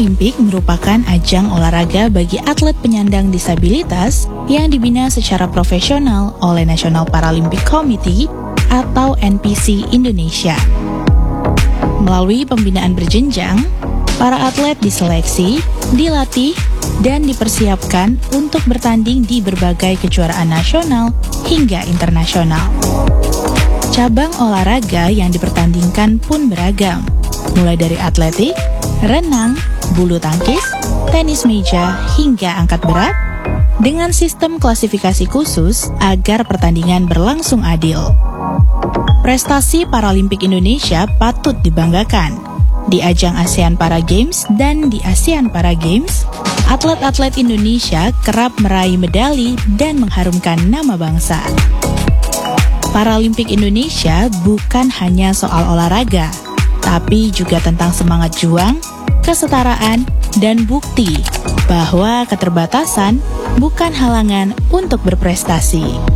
Paralimpik merupakan ajang olahraga bagi atlet penyandang disabilitas yang dibina secara profesional oleh National Paralympic Committee atau NPC Indonesia. Melalui pembinaan berjenjang, para atlet diseleksi, dilatih, dan dipersiapkan untuk bertanding di berbagai kejuaraan nasional hingga internasional. Cabang olahraga yang dipertandingkan pun beragam, mulai dari atletik, renang, bulu tangkis, tenis meja, hingga angkat berat, dengan sistem klasifikasi khusus agar pertandingan berlangsung adil. Prestasi Paralimpik Indonesia patut dibanggakan. Di ajang ASEAN Para Games dan di ASEAN Para Games, atlet-atlet Indonesia kerap meraih medali dan mengharumkan nama bangsa. Paralimpik Indonesia bukan hanya soal olahraga, tapi juga tentang semangat juang, kesetaraan, dan bukti bahwa keterbatasan bukan halangan untuk berprestasi.